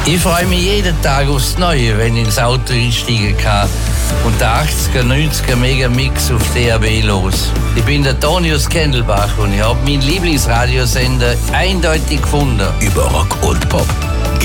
Ich freue mich jeden Tag aufs Neue, wenn ich ins Auto einsteigen kann und der 80er, 90er Megamix auf DAB los. Ich bin der Tonius Kendelbach und ich habe meinen Lieblingsradiosender eindeutig gefunden. Über Rock und Pop.